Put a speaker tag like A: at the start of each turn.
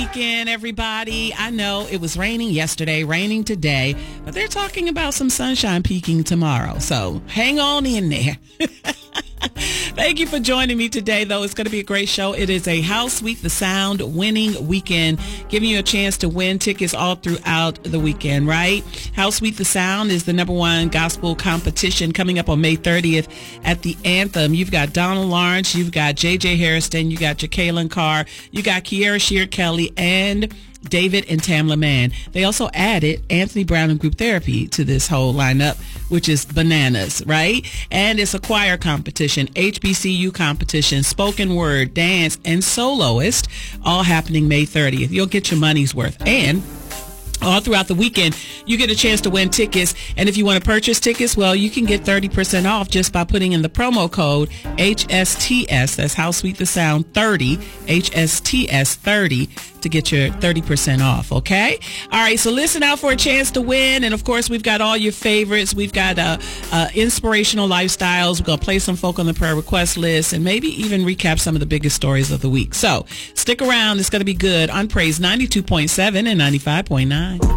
A: weekend, everybody. I know it was raining yesterday, raining today, but they're talking about some sunshine peaking tomorrow. So hang on in there. Thank you for joining me today, though. It's going to be a great show. It is a How Sweet the Sound winning weekend, giving you a chance to win tickets all throughout the weekend, right? How Sweet the Sound is the #1 gospel competition coming up on May 30th at the Anthem. You've got Donald Lawrence, you've got J.J. Harrison, you got Jacqueline Carr, you got Kiara Shear Kelly, and David and Tamla Mann. They also added Anthony Brown and Group Therapy to this whole lineup, which is bananas, right? And it's a choir competition, HBCU competition, spoken word, dance, and soloist, all happening May 30th. You'll get your money's worth. And all throughout the weekend, you get a chance to win tickets. And if you want to purchase tickets, well, you can get 30% off just by putting in the promo code HSTS. That's How Sweet the Sound 30, HSTS 30 to get your 30% off. Okay. All right. So listen out for a chance to win. And of course, we've got all your favorites. We've got inspirational lifestyles. We're going to play some folk on the prayer request list and maybe even recap some of the biggest stories of the week. So stick around. It's going to be good on Praise 92.7 and 95.9.